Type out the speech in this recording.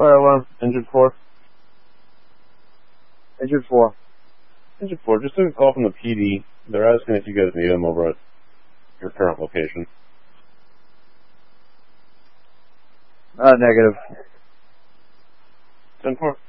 Fire alarm. Injured 4. Injured 4. Injured 4, just took a call from the PD. They're asking if you guys need them over at your current location. Negative. 10-4.